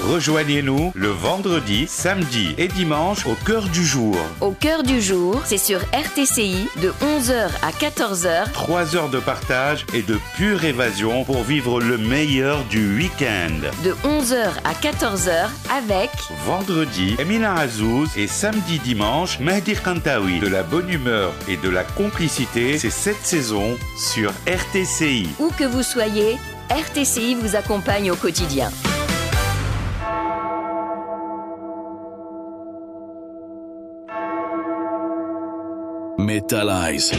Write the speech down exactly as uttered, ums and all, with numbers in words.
Rejoignez-nous le vendredi, samedi et dimanche au cœur du jour. Au cœur du jour, c'est sur R T C I de onze heures à quatorze heures. Trois heures de partage et de pure évasion pour vivre le meilleur du week-end. De onze heures à quatorze heures avec... Vendredi, Emina Azouz et samedi dimanche, Mehdi Kantaoui. De la bonne humeur et de la complicité, c'est cette saison sur R T C I. Où que vous soyez, R T C I vous accompagne au quotidien. Metalize.